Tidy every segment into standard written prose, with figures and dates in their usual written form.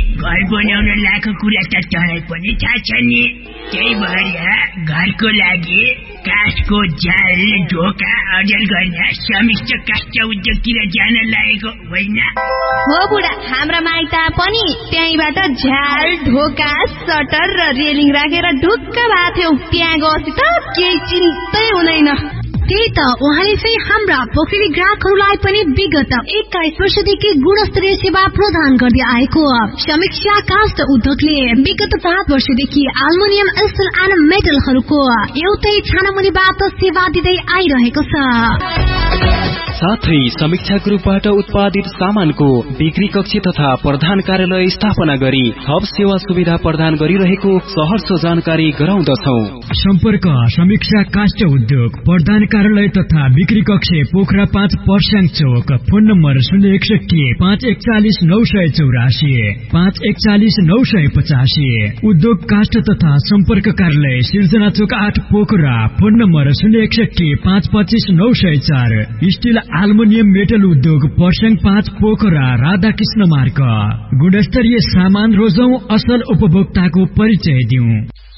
घर बनाउन लाखको कुरा त तँलाई पनि थाहा छ नि। त्यही भएर घरको लागि काठको जाल ढोका अर्जन गर्न समिष्ट काष्ठ उद्योगतिर जान लागेको होइन हो बुढा। हाम्रा माइता पनि त्यहीबाट झ्याल ढोका सटर र रेलिङ राखेर ढुक्क भएको थियौ। त्यहाँ गएपछि त केही चिन्तै हुँदैन। त्यही त उहाँले चाहिँ हाम्रा पोखरी ग्राहकहरूलाई पनि विगत 21 वर्षदेखि गुणस्तरीय सेवा प्रदान गर्दै आएको समीक्षा काष्ठ उद्योगले विगत 5 वर्षदेखि एल्युमिनियम स्टिल एन्ड मेटलहरूको एउटै छानामुनिबाट सेवा दिँदै आइरहेको छ। साथै समीक्षा ग्रुपबाट उत्पादित सामानको बिक्री कक्ष तथा प्रधान कार्यालय स्थापना गरी थप सेवा सुविधा प्रदान गरिरहेको सहर्ष जानकारी गराउँदछौ। सम्पर्क समीक्षा काष्ठ उद्योग प्रधान कार्यालय तथा बिक्री कक्ष पोखरा 5 पर्स्याङ चौक। Phone number 061 541 984 541 985। उद्योग काष्ठ तथा सम्पर्क कार्यालय सिर्जना चौक 8 Pokhara. Phone number 061 525 904। Still aluminium metal उद्योग पर्स्याङ 5 पोखरा राधाकृष्ण मार्ग। गुणस्तरीय सामान रोजौं, असल उपभोक्ताको परिचय दिउँ।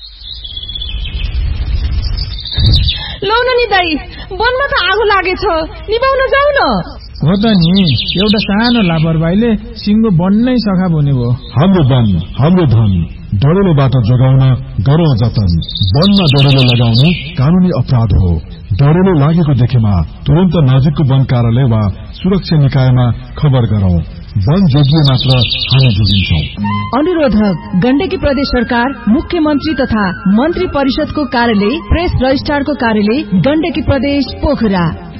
लौन नि दाई, वनमा त आगो लागेछ, निभाउन जाऊ न। हो त नि, एउटा सानो लापरवाहीले सिंगो बन्नै सखा बन्यो भयो। हाम्रो वन हाम्रो धन, डढेलोबाट जोगाउन गरौँ जतन। वनमा डढेलो लगाउनु कानूनी अपराध हो। डढेलो लागेको देखेमा तुरन्त नजिकको वन कार्यालय वा सुरक्षा निकायमा खबर गरौं। वन जोगिए मात्र हामी जोगिन्छौं। अनुरोधक गण्डकी प्रदेश सरकार, मुख्यमन्त्री तथा मन्त्री परिषदको कार्यालय, प्रेस रजिस्ट्रारको कार्यालय, गण्डकी प्रदेश पोखरा।